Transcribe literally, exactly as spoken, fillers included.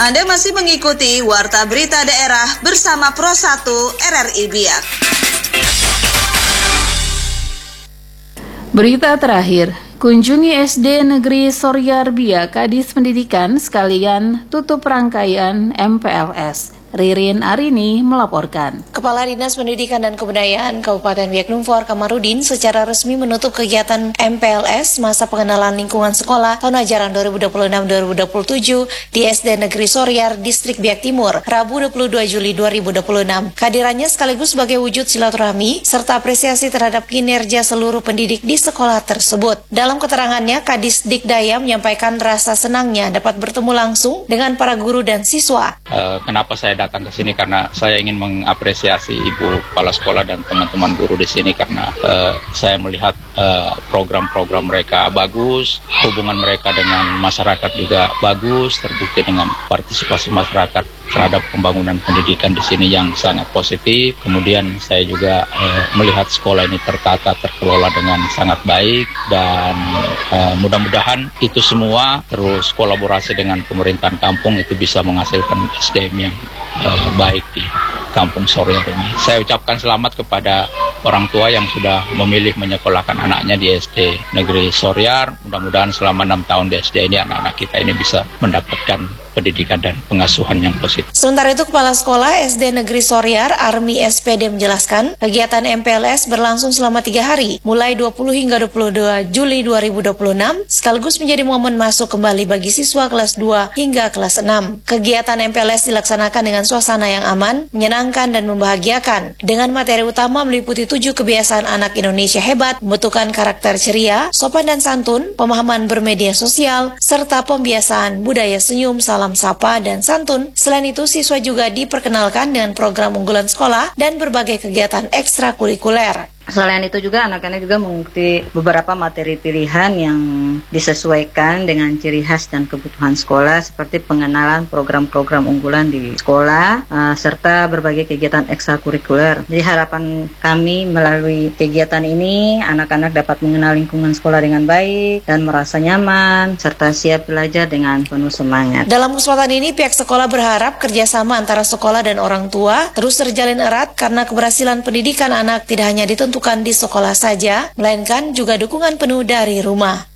Anda masih mengikuti Warta Berita Daerah bersama Pro satu R R I Biak. Berita terakhir, kunjungi S D Negeri Soryar Biak Kadis Pendidikan sekalian tutup rangkaian M P L S. Ririn Arini melaporkan. Kepala Dinas Pendidikan dan Kebudayaan Kabupaten Biak Numfor Kamarudin secara resmi menutup kegiatan M P L S masa pengenalan lingkungan sekolah tahun ajaran dua ribu dua puluh enam dua ribu dua puluh tujuh di S D Negeri Soryar, Distrik Biak Timur, Rabu dua puluh dua Juli dua ribu dua puluh enam. Kehadirannya sekaligus sebagai wujud silaturahmi serta apresiasi terhadap kinerja seluruh pendidik di sekolah tersebut. Dalam keterangannya, Kadis Dikdaya menyampaikan rasa senangnya dapat bertemu langsung dengan para guru dan siswa. Uh, kenapa saya datang ke sini? Karena saya ingin mengapresiasi Ibu Kepala Sekolah dan teman-teman guru di sini karena uh, saya melihat uh, program-program mereka bagus, hubungan mereka dengan masyarakat juga bagus, terbukti dengan partisipasi masyarakat terhadap pembangunan pendidikan di sini yang sangat positif. Kemudian saya juga uh, melihat sekolah ini tertata, terkelola dengan sangat baik dan uh, mudah-mudahan itu semua terus kolaborasi dengan pemerintahan kampung itu bisa menghasilkan S D M yang uh, baik di Kampung Soryar ini. Saya ucapkan selamat kepada orang tua yang sudah memilih menyekolahkan anaknya di S D Negeri Soryar. Mudah-mudahan selama enam tahun di S D ini anak-anak kita ini bisa mendapatkan pendidikan dan pengasuhan yang positif. Sementara itu, Kepala Sekolah S D Negeri Soryar, Armi S P D menjelaskan, kegiatan M P L S berlangsung selama tiga hari, mulai dua puluh hingga dua puluh dua Juli dua ribu dua puluh enam, sekaligus menjadi momen masuk kembali bagi siswa kelas dua hingga kelas enam. Kegiatan M P L S dilaksanakan dengan suasana yang aman, menyenangkan dan membahagiakan, dengan materi utama meliputi tujuh kebiasaan anak Indonesia hebat, membentukkan karakter ceria, sopan dan santun, pemahaman bermedia sosial, serta pembiasaan budaya senyum, salam sapa, dan santun. Selain itu, siswa juga diperkenalkan dengan program unggulan sekolah dan berbagai kegiatan ekstrakurikuler. Selain itu juga anak-anak juga mengikuti beberapa materi pilihan yang disesuaikan dengan ciri khas dan kebutuhan sekolah seperti pengenalan program-program unggulan di sekolah uh, serta berbagai kegiatan ekstrakurikuler. Jadi harapan kami melalui kegiatan ini anak-anak dapat mengenal lingkungan sekolah dengan baik dan merasa nyaman serta siap belajar dengan penuh semangat. Dalam kesempatan ini pihak sekolah berharap kerjasama antara sekolah dan orang tua terus terjalin erat karena keberhasilan pendidikan anak tidak hanya ditentukan di sekolah saja, melainkan juga dukungan penuh dari rumah.